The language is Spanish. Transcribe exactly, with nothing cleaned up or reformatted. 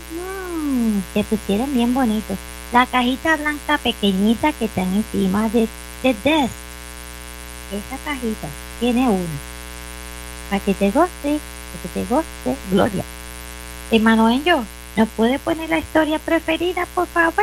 Mm, te pusieron bien bonito. La cajita blanca pequeñita que está encima de, de desk. Esa cajita tiene una. Para que te goce, para que te goce, Gloria. Hermano Enjo, ¿nos puede poner la historia preferida, por favor?